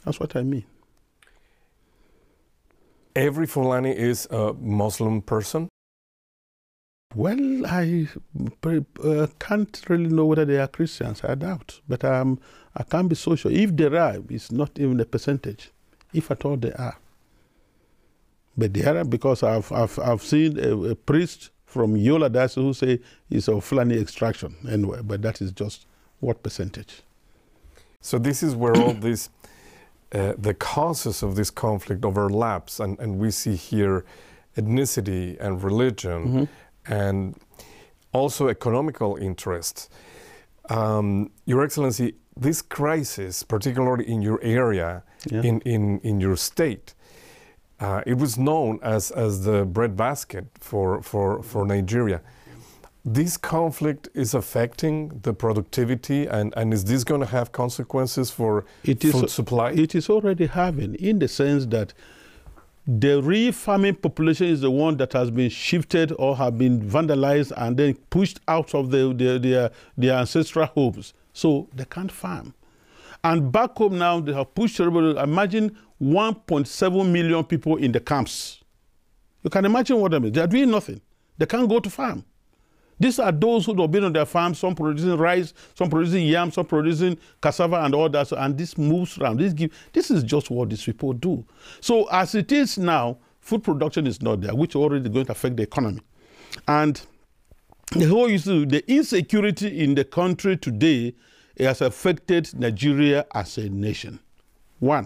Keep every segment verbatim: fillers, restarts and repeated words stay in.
That's what I mean. Every Fulani is a Muslim person? Well, I uh, can't really know whether they are Christians. I doubt. But um, I can't be so sure. If there are, it's not even a percentage, if at all they are. But they are, because I've, I've, I've seen a, a priest from Yola Diocese who say he's of Fulani extraction anyway, but that is just what percentage. So this is where all these, uh, the causes of this conflict overlaps, and, and we see here ethnicity and religion, mm-hmm. and also economical interests. Um, Your Excellency, this crisis, particularly in your area, yeah. in, in, in your state, uh, it was known as, as the breadbasket for, for, for Nigeria. This conflict is affecting the productivity, and, and is this going to have consequences for it is, food supply? It is already having, in the sense that the real farming population is the one that has been shifted or have been vandalized and then pushed out of the, the, their, their ancestral homes. So they can't farm. And back home now, they have pushed everybody. Imagine one point seven million people in the camps. You can imagine what I mean. They are doing nothing. They can't go to farm. These are those who have been on their farms, some producing rice, some producing yam, some producing cassava and all that. And this moves around. This, give, this is just what these people do. So as it is now, food production is not there, which is already going to affect the economy. And the whole issue, the insecurity in the country today has affected Nigeria as a nation. One,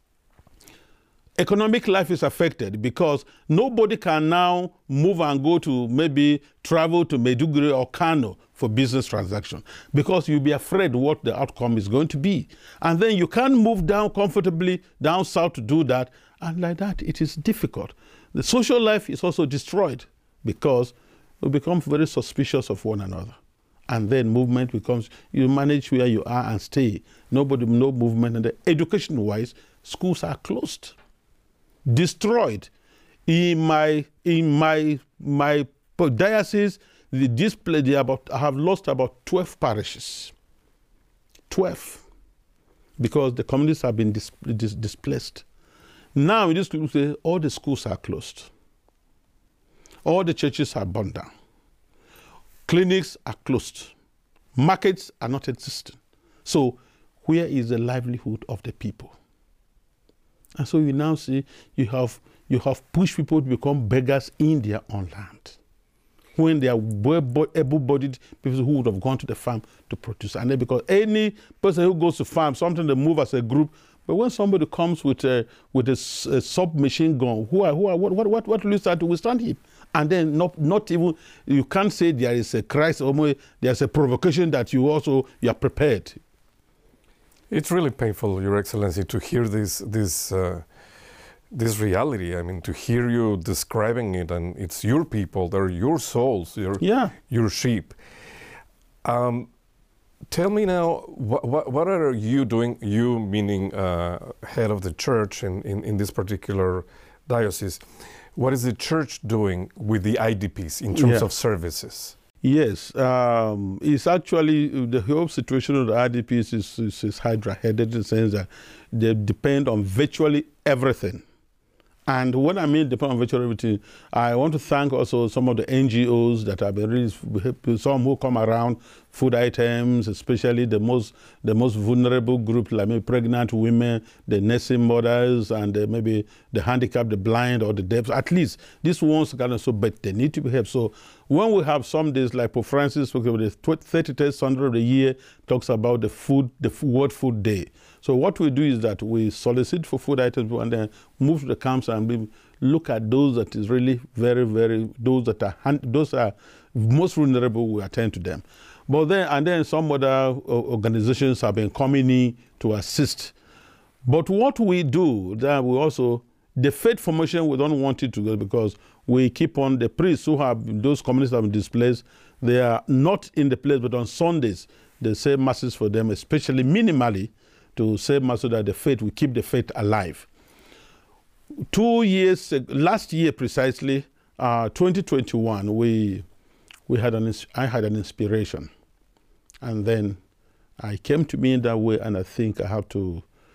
economic life is affected because nobody can now move and go to maybe travel to Maiduguri or Kano for business transaction because you'll be afraid what the outcome is going to be. And then you can't move down comfortably down south to do that. And like that, it is difficult. The social life is also destroyed because we become very suspicious of one another. And then movement becomes, you manage where you are and stay. Nobody, no movement. And education-wise, schools are closed. Destroyed. In my in my my diocese, the display they about I have lost about twelve parishes. Twelve, because the communities have been dis, dis, displaced. Now in this say all the schools are closed. All the churches are burned down. Clinics are closed. Markets are not existing. So where is the livelihood of the people? And so you now see you have you have pushed people to become beggars in their own land, when they are able-bodied people who would have gone to the farm to produce. And then because any person who goes to farm, sometimes they move as a group. But when somebody comes with a with a, a submachine gun, who are who are what what what what will you start to withstand him? And then not not even you can't say there is a crisis or there's a provocation that you also you are prepared. It's really painful, Your Excellency, to hear this this uh, this reality. I mean, to hear you describing it, and it's your people, they're your souls, your yeah. your sheep. Um, tell me now, what what, what are you doing? You meaning uh, head of the church in, in in this particular diocese. What is the church doing with the I D Ps in terms yeah. of services? Yes, um, it's actually the whole situation of the I D Ps is, is, is hydra-headed in the sense that they depend on virtually everything. And when I mean depend on virtually everything, I want to thank also some of the N G Os that have been really, some who come around food items, especially the most the most vulnerable group, like maybe pregnant women, the nursing mothers, and the, maybe the handicapped, the blind, or the deaf. At least these ones can also, but they need to be helped. So when we have some days like Pope Francis, the thirty-third Sunday of the year, talks about the food, the World Food Day. So what we do is that we solicit for food items and then move to the camps and we look at those that is really very, very, those that are, those are most vulnerable, we attend to them. But then, and then some other organizations have been coming in to assist. But what we do, that we also, the faith formation, we don't want it to go because we keep on the priests who have, those communities have been displaced, they are not in the place, but on Sundays, they say masses for them, especially minimally, to say mass so that the faith, we keep the faith alive. Two years, last year precisely, uh, twenty twenty-one, we, we had an, I had an inspiration. And then I came to me in that way, and I think I have to